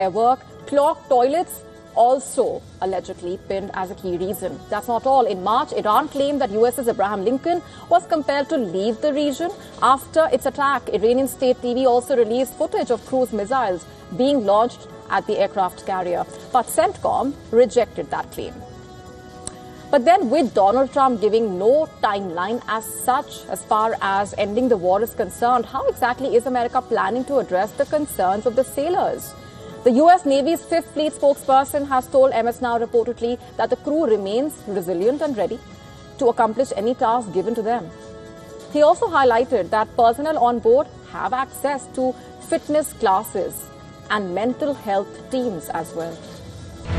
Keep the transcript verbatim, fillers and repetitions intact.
work, clogged toilets also allegedly pinned as a key reason. That's not all. In March, Iran claimed that U S's Abraham Lincoln was compelled to leave the region after its attack. Iranian state T V also released footage of cruise missiles being launched at the aircraft carrier. But CENTCOM rejected that claim. But then, with Donald Trump giving no timeline as such as far as ending the war is concerned, how exactly is America planning to address the concerns of the sailors? The U S Navy's Fifth Fleet spokesperson has told M S Now reportedly that the crew remains resilient and ready to accomplish any task given to them. He also highlighted that personnel on board have access to fitness classes and mental health teams as well.